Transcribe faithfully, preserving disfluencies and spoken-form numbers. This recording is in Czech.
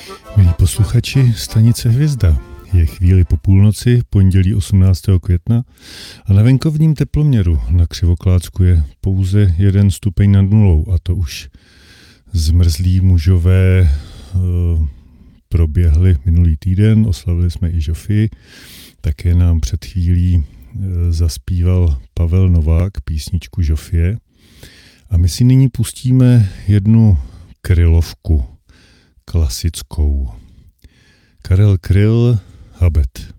Milí posluchači, stanice Hvězda. Je chvíli po půlnoci, pondělí osmnáctého května a na venkovním teploměru na Křivoklátsku je pouze jeden stupeň nad nulou a to už zmrzlí mužové e, proběhli minulý týden, oslavili jsme i Žofii, také nám před chvílí e, zaspíval Pavel Novák písničku Žofie a my si nyní pustíme jednu krylovku klasickou. Karel Kryl, Habet.